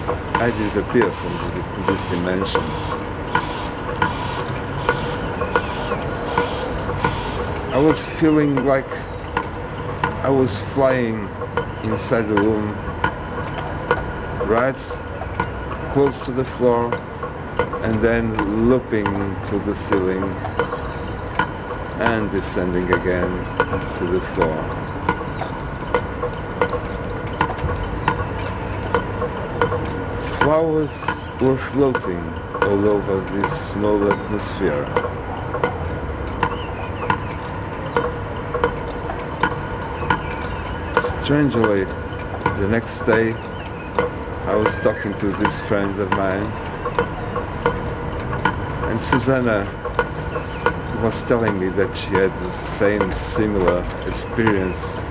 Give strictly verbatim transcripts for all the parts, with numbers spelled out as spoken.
I disappear from this, this dimension. I was feeling like I was flying inside the room, right close to the floor, and then looping to the ceiling and descending again to the floor. Flowers were floating all over this small atmosphere. Strangely, the next day I was talking to this friend of mine, and Susanna was telling me that she had the same similar experience,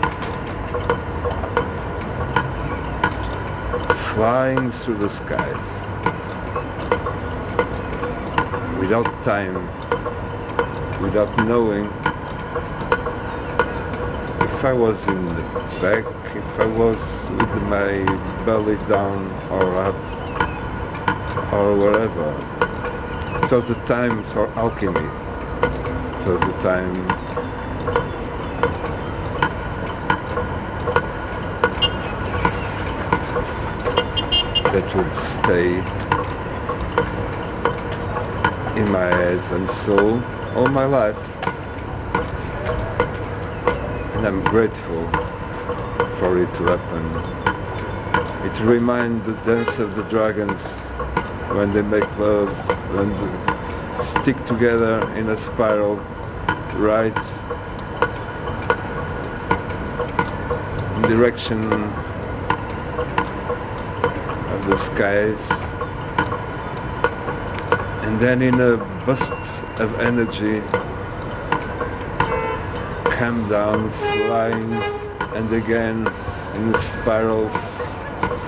flying through the skies without time, without knowing if I was in the back, if I was with my belly down or up or wherever. It was the time for alchemy. It was the time that would stay in my head and soul all my life. And I'm grateful for it to happen. It reminds the dance of the dragons when they make love and stick together in a spiral, right in direction of the skies, and then in a burst of energy come down, flying, and again in the spirals